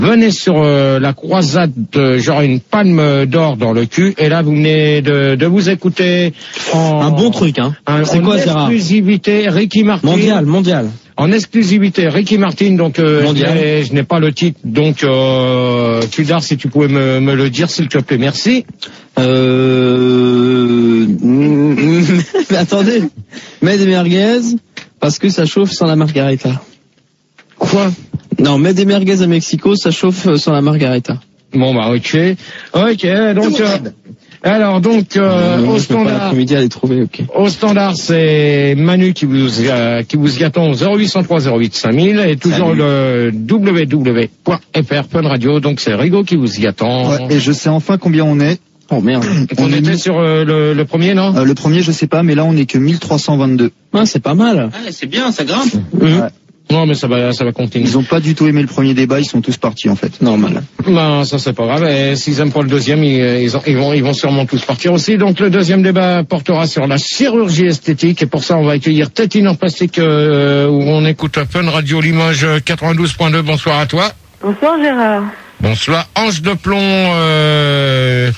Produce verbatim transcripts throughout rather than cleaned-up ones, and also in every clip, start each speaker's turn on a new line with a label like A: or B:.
A: venez sur euh, la croisade, euh, genre une palme d'or dans le cul, et là vous venez de, de vous écouter en...
B: Un bon truc, hein.
A: Un,
B: c'est
A: en
B: quoi, Gérard?
A: Exclusivité, Ricky Martin.
B: Mondial, mondial.
A: En exclusivité, Ricky Martin, donc euh,
B: mondial.
A: Je, n'ai, je n'ai pas le titre, donc euh, Tudor, si tu pouvais me, me le dire, s'il te plaît, merci.
B: Euh... Attendez, mets des merguez, parce que ça chauffe sans la margarita.
A: Quoi?
B: Non, mets des merguez à Mexico, ça chauffe sans la margarita.
A: Bon bah ok, ok, donc euh, alors donc euh,
B: non,
A: au standard,
B: trouver, okay.
A: Au standard c'est Manu qui vous euh, qui vous y attend au zéro huit cent trois zéro huit cinq mille et toujours Salut. Le w w w point f r Fun Radio, donc c'est Rigo qui vous y attend.
C: Ouais, et je sais enfin combien on est.
B: Oh merde.
A: On, on était mis... sur euh, le, le premier, non
C: euh, Le premier je sais pas, mais là on est que mille trois cent vingt-deux.
B: Ah, c'est pas mal.
D: Ah, c'est bien, ça grimpe.
A: Mmh. Ouais. Non, mais ça va, ça va continuer.
C: Ils ont pas du tout aimé le premier débat, ils sont tous partis, en fait.
B: Normal.
A: Ben, ça, c'est pas grave. Et s'ils aiment pas le deuxième, ils, ils, ont, ils vont, ils vont sûrement tous partir aussi. Donc, le deuxième débat portera sur la chirurgie esthétique. Et pour ça, on va accueillir Tétine en plastique, euh, où on écoute Fun Radio Limoges quatre-vingt-douze point deux. Bonsoir à toi.
E: Bonsoir, Gérard.
A: Bonsoir. Ange de plomb, euh,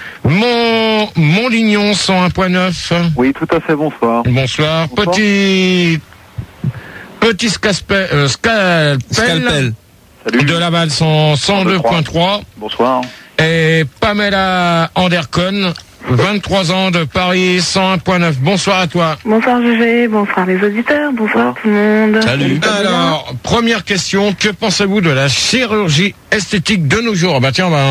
A: Mon, Montlignon cent un point neuf.
F: Oui, tout à fait, bonsoir.
A: Bonsoir. bonsoir. Petit, Petit scalpel, euh, scalpel, scalpel.
F: Salut.
A: De Laval cent deux point trois.
F: Bonsoir.
A: Et Pamela Andercon, vingt-trois ans de Paris cent un point neuf. Bonsoir à toi.
E: Bonsoir G G, bonsoir les auditeurs, bonsoir tout le monde.
A: Salut. Alors, première question, que pensez-vous de la chirurgie esthétique de nos jours? Bah tiens, ben,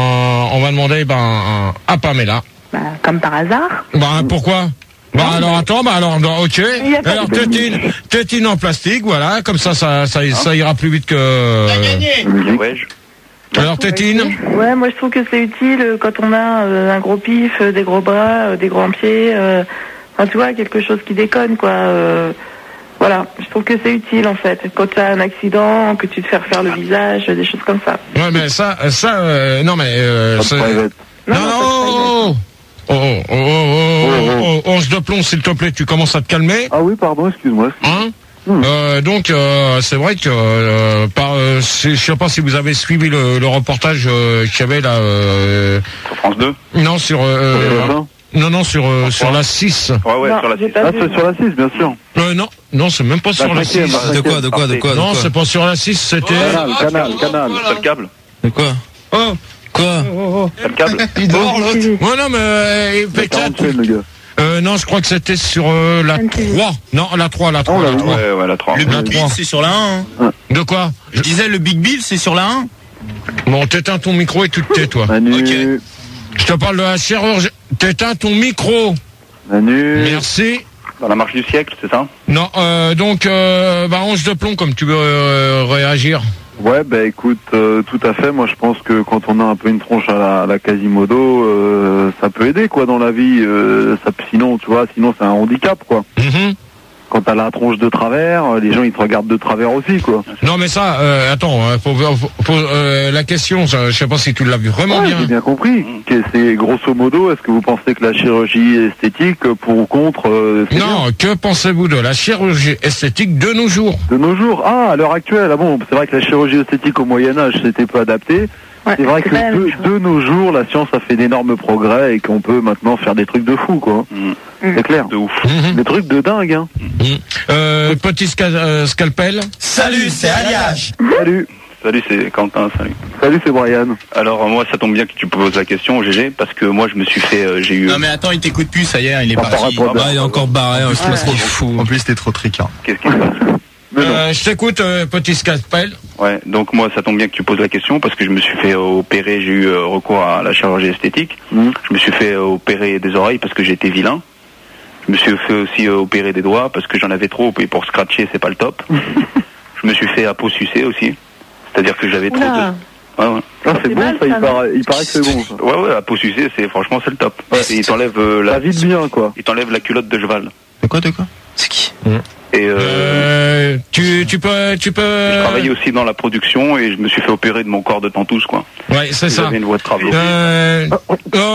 A: on va demander ben, à Pamela.
E: Bah, comme par hasard.
A: Bah pourquoi? Bah alors attends, bah alors ok. Alors tétine, tétine en plastique, voilà, comme ça ça ça, ça ira plus vite que.
D: T'as gagné.
F: Ouais.
A: Alors tétine.
E: Ouais, moi je trouve que c'est utile quand on a euh, un gros pif, euh, des gros bras, euh, des grands pieds, euh, enfin tu vois quelque chose qui déconne quoi. Euh, voilà, je trouve que c'est utile en fait. Quand tu as un accident, que tu te fais refaire le visage, des choses comme ça.
A: Ouais mais ça ça euh, non mais euh, c'est...
F: non
A: non. non Oh, oh, oh, oh, oh, oh, oh, Ange de plomb, s'il te plaît, tu commences à te calmer.
F: Ah oui, pardon, excuse-moi.
A: Hein mmh. euh, Donc, euh, c'est vrai que, euh, par, euh, je sais pas si vous avez suivi le, le reportage euh, qu'il y avait là. Euh,
F: sur France deux.
A: Non, sur. Euh, sur non, non, sur euh, sur la six.
F: Ouais, ouais, non, sur la six. Ah, c'est sur la six, bien sûr.
A: Euh, non, non, c'est même pas sur la six.
B: De quoi, de quoi, de quoi
A: Non, c'est pas sur la six, c'était.
F: Canal, canal, canal. C'est le câble.
B: De quoi?
A: Oh. Quoi?
F: Oh, oh, oh. C'est le câble.
A: Il dort l'autre. Ouais, non, mais euh,
F: le gars.
A: Euh, non, je crois que c'était sur euh, la trois. Non, la trois, la trois.
F: Oh,
A: la trois.
F: Ouais, ouais, la trois.
D: Le Big Bill, c'est sur la un. Hein.
A: De quoi?
D: Je disais, le Big Bill, c'est sur la un.
A: Bon, t'éteins ton micro et tu te tais, toi.
F: Manu.
D: Ok.
A: Je te parle de la chirurgie. T'éteins ton micro.
F: Manu.
A: Merci.
F: Dans la marche du siècle, c'est ça?
A: Non, euh, donc, euh, bah, Ange de plomb, comme tu veux euh, réagir.
F: Ouais, bah écoute, euh, tout à fait. Moi, je pense que quand on a un peu une tronche à la, à la Quasimodo, euh, ça peut aider, quoi, dans la vie. Euh, ça, sinon, tu vois, sinon c'est un handicap, quoi.
A: Mm-hmm.
F: Quand t'as la tronche de travers, les gens ils te regardent de travers aussi, quoi.
A: Non, mais ça, euh, attends, faut, faut, faut, euh, la question, je sais pas si tu l'as vu vraiment
F: ouais,
A: bien.
F: J'ai bien compris. Que c'est grosso modo, est-ce que vous pensez que la chirurgie esthétique, pour ou contre euh,
A: Non, bien que pensez-vous de la chirurgie esthétique de nos jours?
F: De nos jours. Ah, à l'heure actuelle. Ah bon, c'est vrai que la chirurgie esthétique au Moyen Âge c'était peu adapté.
E: Ouais,
F: c'est vrai que de, de nos jours, la science a fait d'énormes progrès et qu'on peut maintenant faire des trucs de fou, quoi. Mmh. C'est clair.
D: De ouf.
A: Mmh.
F: Des trucs de dingue, hein.
A: Mmh. Euh, petit sca euh, scalpel.
D: Salut, c'est Aliage.
F: Salut.
G: Salut, c'est Quentin, salut.
F: Salut, c'est Brian.
G: Alors, moi, ça tombe bien que tu poses la question, G G, parce que moi, je me suis fait, euh, j'ai eu...
D: Non, mais attends, il t'écoute plus, ça y est, il est
F: Ah,
D: parti.
F: ah,
B: bah, il est encore barré, hein,
D: ah,
B: c'est trop fou.
H: En plus, t'es trop tricard.
G: Qu'est-ce qui se passe?
A: Euh, je t'écoute, euh, petit scalpel.
G: Ouais, donc moi, ça tombe bien que tu poses la question, parce que je me suis fait euh, opérer, j'ai eu euh, recours à la chirurgie esthétique.
F: Mmh.
G: Je me suis fait euh, opérer des oreilles parce que j'étais vilain. Je me suis fait aussi euh, opérer des doigts parce que j'en avais trop, et pour scratcher, c'est pas le top. Je me suis fait aposucer aussi. C'est-à-dire que j'avais trop
E: Oula.
G: de... Ouais, ouais.
F: Ah, c'est bon, ça, il paraît, il paraît que c'est bon, ça.
G: Ouais, ouais, aposucer, c'est, franchement, c'est le top.
F: Ouais.
G: Et il t'enlève euh, la...
F: Ça vite bien, quoi.
G: Il t'enlève la culotte de cheval.
B: De quoi, de quoi? C'est qui?
G: Et euh,
A: Euh, tu, tu peux, tu peux.
G: je travaillais aussi dans la production et je me suis fait opérer de mon corps de tantouche, quoi.
A: Ouais, c'est ça.
G: J'avais une voix de travail.
A: Euh, oh,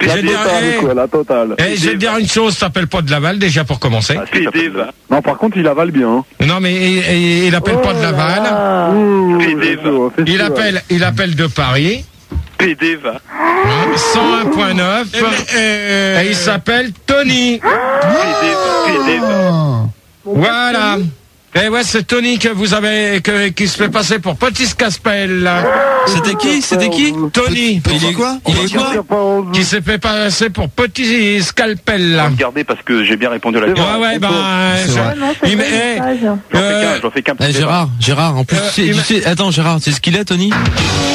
F: La
A: Je vais dire,
F: totale,
A: eh,
F: quoi, la totale.
A: eh, je vais te dire une chose, t'appelles pas de Laval déjà pour commencer.
F: Ah, si, ça peut- Non, par contre, il avale bien. Hein.
A: Non mais il, il, il appelle pas de Laval.
F: Ouh,
G: P D
F: c'est chaud,
A: Il
F: festival.
A: appelle, il appelle de Paris.
G: P D va.
A: cent un point neuf. Et il s'appelle Tony.
G: P D va. P D va.
A: Voilà. Et ouais, c'est Tony que vous avez, que, qui se fait passer pour Petit Scaspel.
B: C'était qui C'était qui
A: Tony.
B: Il est quoi Il est quoi
A: Qui s'est fait passer pour Petit Scalpel.
G: Regardez parce que j'ai bien répondu à la
A: Ouais,
G: question.
A: ouais, bah,
B: C'est
A: ça-
B: vrai.
E: Non, c'est
A: il
E: pas
A: met-
E: une
A: eh,
E: page.
G: J'en fais
A: euh,
G: qu'un, j'en fais qu'un petit
B: Eh,
G: débat.
B: Gérard, Gérard, en plus,
A: Euh,
B: tu sais,
A: il
B: tu
A: m'a-
B: sais- attends, Gérard, c'est ce qu'il est, Tony